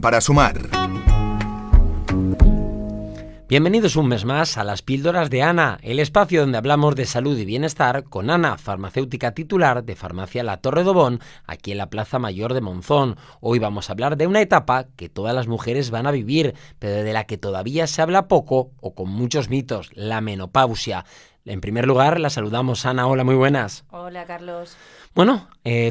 para sumar. Bienvenidos un mes más a las Píldoras de Ana, el espacio donde hablamos de salud y bienestar con Ana, farmacéutica titular de Farmacia La Torre d'Obón, aquí en la Plaza Mayor de Monzón. Hoy vamos a hablar de una etapa que todas las mujeres van a vivir, pero de la que todavía se habla poco o con muchos mitos, la menopausia. En primer lugar, la saludamos. Ana, hola, muy buenas. Hola, Carlos. Bueno,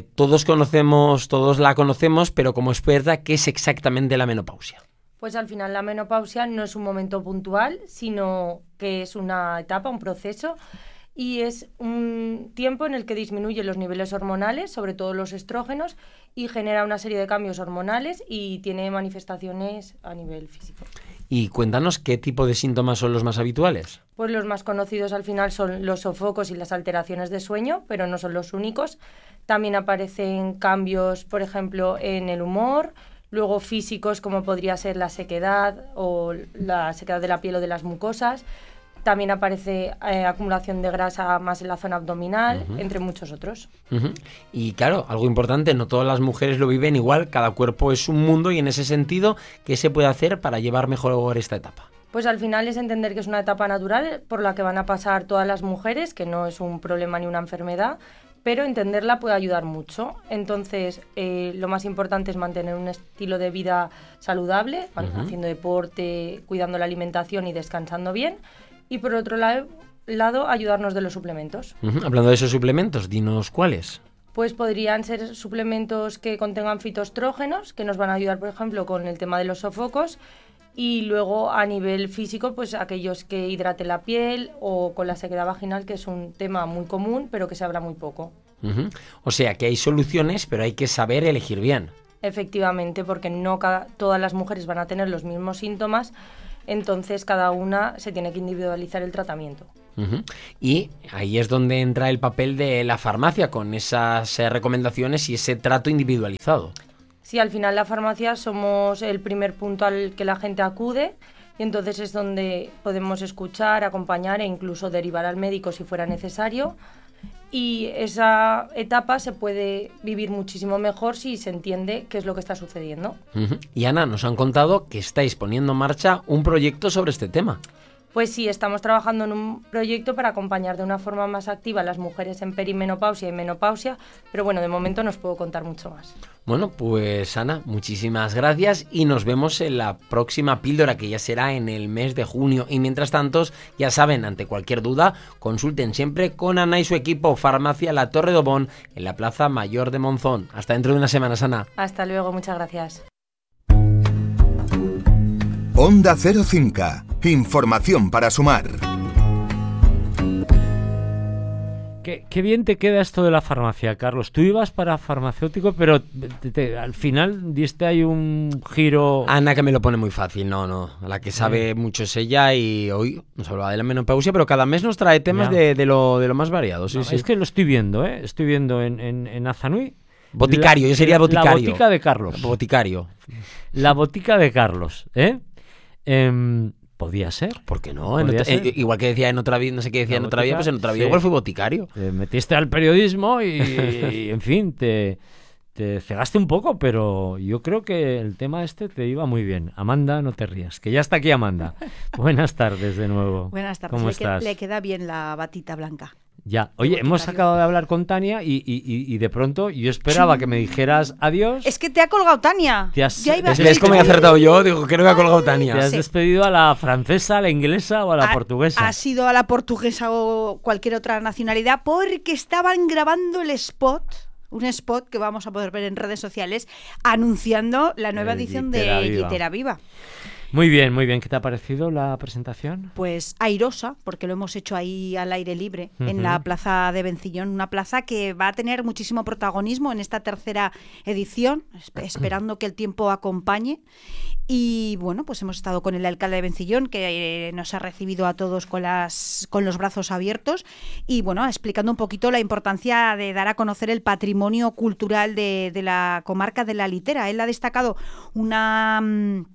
todos la conocemos, pero como experta, ¿qué es exactamente la menopausia? Pues al final la menopausia no es un momento puntual, sino que es una etapa, un proceso, y es un tiempo en el que disminuyen los niveles hormonales, sobre todo los estrógenos, y genera una serie de cambios hormonales y tiene manifestaciones a nivel físico. Y cuéntanos qué tipo de síntomas son los más habituales. Pues los más conocidos al final son los sofocos y las alteraciones de sueño, pero no son los únicos. También aparecen cambios, por ejemplo, en el humor, luego físicos como podría ser la sequedad o la sequedad de la piel o de las mucosas. También aparece acumulación de grasa más en la zona abdominal, entre muchos otros. Y claro, algo importante, no todas las mujeres lo viven igual, cada cuerpo es un mundo y en ese sentido, ¿qué se puede hacer para llevar mejor esta etapa? Pues al final es entender que es una etapa natural por la que van a pasar todas las mujeres, que no es un problema ni una enfermedad, pero entenderla puede ayudar mucho. Entonces, lo más importante es mantener un estilo de vida saludable, haciendo deporte, cuidando la alimentación y descansando bien. Y por otro lado, ayudarnos de los suplementos. Hablando de esos suplementos, dinos cuáles. Pues podrían ser suplementos que contengan fitoestrógenos, que nos van a ayudar, por ejemplo, con el tema de los sofocos. Y luego, a nivel físico, pues aquellos que hidraten la piel o con la sequedad vaginal, que es un tema muy común, pero que se habla muy poco. O sea, que hay soluciones, pero hay que saber elegir bien. Efectivamente, porque no todas las mujeres van a tener los mismos síntomas, entonces cada una se tiene que individualizar el tratamiento. Y ahí es donde entra el papel de la farmacia, con esas recomendaciones y ese trato individualizado. Sí, al final la farmacia somos el primer punto al que la gente acude y entonces es donde podemos escuchar, acompañar e incluso derivar al médico si fuera necesario. Y esa etapa se puede vivir muchísimo mejor si se entiende qué es lo que está sucediendo. Y Ana, nos han contado que estáis poniendo en marcha un proyecto sobre este tema. Pues sí, estamos trabajando en un proyecto para acompañar de una forma más activa a las mujeres en perimenopausia y menopausia, pero bueno, de momento no os puedo contar mucho más. Bueno, pues Ana, muchísimas gracias y nos vemos en la próxima píldora, que ya será en el mes de junio. Y mientras tanto, ya saben, ante cualquier duda, consulten siempre con Ana y su equipo, Farmacia La Torre d'Obón, en la Plaza Mayor de Monzón. Hasta dentro de unas semanas, Ana. Hasta luego, muchas gracias. Onda Cero Cinca. Información para sumar. Qué bien te queda esto de la farmacia, Carlos. Tú ibas para farmacéutico, pero al final diste ahí un giro... Ana, que me lo pone muy fácil. No. La que sabe mucho es ella y hoy nos hablaba de la menopausia, pero cada mes nos trae temas de lo más variado. Sí. Es que lo estoy viendo, ¿eh? Estoy viendo en Azanui. Boticario, yo sería boticario. La botica de Carlos. Boticario. La botica de Carlos, ¿eh? Podía ser. ¿Por qué no? Igual que decía en otra vida, no sé qué decía en otra vida, pues en otra vida igual fui boticario. Te metiste al periodismo y en fin, te cegaste un poco, pero yo creo que el tema te iba muy bien. Amanda, no te rías, que ya está aquí Amanda. Buenas tardes de nuevo. Buenas tardes. ¿Cómo estás? Le queda bien la batita blanca. Ya. Oye, hemos acabado de hablar con Tania y de pronto yo esperaba que me dijeras adiós. Es que te ha colgado Tania. ¿Ves cómo he acertado yo? Digo, creo que ha colgado Tania. ¿Te has despedido a la francesa, a la inglesa o a la portuguesa? Ha sido a la portuguesa o cualquier otra nacionalidad porque estaban grabando el spot. Un spot que vamos a poder ver en redes sociales anunciando la nueva edición de Llitera Viva. Muy bien. ¿Qué te ha parecido la presentación? Pues airosa, porque lo hemos hecho ahí al aire libre, en la plaza de Vencillón, una plaza que va a tener muchísimo protagonismo en esta tercera edición, esperando que el tiempo acompañe. Y bueno, pues hemos estado con el alcalde de Vencillón, que nos ha recibido a todos con los brazos abiertos y bueno, explicando un poquito la importancia de dar a conocer el patrimonio cultural de la comarca de la Litera. Él ha destacado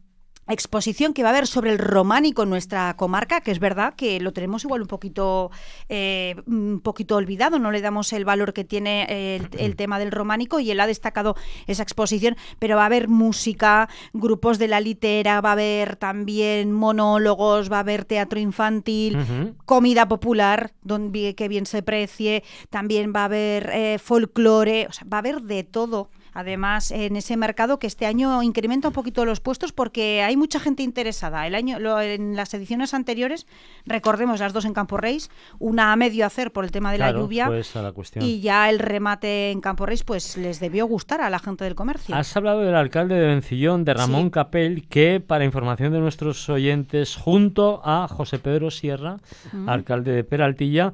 exposición que va a haber sobre el románico en nuestra comarca, que es verdad que lo tenemos igual un poquito olvidado, no le damos el valor que tiene el tema del románico, y él ha destacado esa exposición, pero va a haber música, grupos de la litera, va a haber también monólogos, va a haber teatro infantil, comida popular, que bien se precie, también va a haber folclore, o sea, va a haber de todo. Además, en ese mercado que este año incrementa un poquito los puestos porque hay mucha gente interesada. En las ediciones anteriores, recordemos las dos en Campo Reis, una a medio hacer por el tema de la lluvia, pues a la cuestión. Y ya el remate en Campo Reis pues les debió gustar a la gente del comercio. Has hablado del alcalde de Bencillón, de Ramón Capell, que, para información de nuestros oyentes, junto a José Pedro Sierra, alcalde de Peraltilla,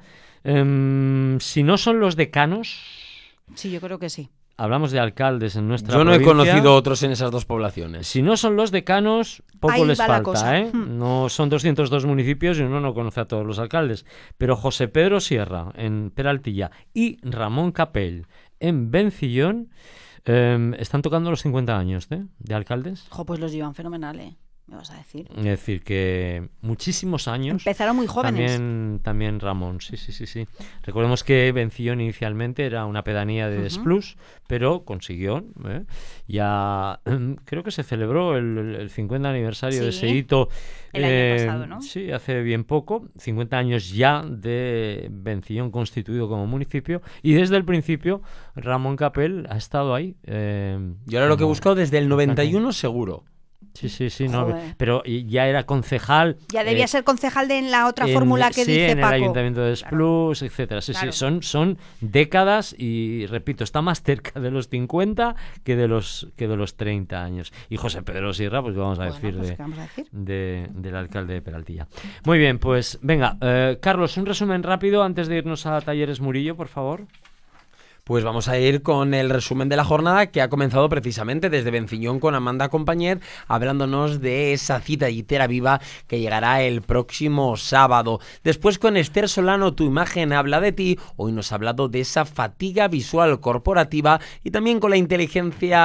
si no son los decanos... Sí, yo creo que sí. Hablamos de alcaldes en nuestra provincia. Yo no he conocido otros en esas dos poblaciones. Si no son los decanos, poco ahí les va la falta, cosa. ¿eh? No son 202 municipios y uno no conoce a todos los alcaldes. Pero José Pedro Sierra, en Peraltilla, y Ramón Capell, en Bencillón, están tocando los 50 años de alcaldes. Pues los llevan fenomenal, me vas a decir. Es decir, que muchísimos años. Empezaron muy jóvenes. También Ramón, sí. Recordemos que Bencillón inicialmente era una pedanía de Desplus, pero consiguió, ya creo que se celebró el 50 aniversario de ese hito. El año pasado, ¿no? Sí, hace bien poco, 50 años ya de Bencillón constituido como municipio, y desde el principio Ramón Capell ha estado ahí. Yo ahora lo que he buscado desde el 91 seguro. Sí, no, pero ya era concejal. Ya debía ser concejal en la otra fórmula que dice en Paco. el Ayuntamiento de Desplus, etcétera. Sí, son décadas y, repito, está más cerca de los 50 que de los 30 años. Y José Pedro Sierra, pues vamos a decir, del alcalde de Peraltilla. Muy bien, pues venga, Carlos, un resumen rápido antes de irnos a Talleres Murillo, por favor. Pues vamos a ir con el resumen de la jornada que ha comenzado precisamente desde Bencillón con Amanda Compañer, hablándonos de esa cita guitera viva que llegará el próximo sábado. Después con Esther Solano, Tu imagen habla de ti. Hoy nos ha hablado de esa fatiga visual corporativa y también con la inteligencia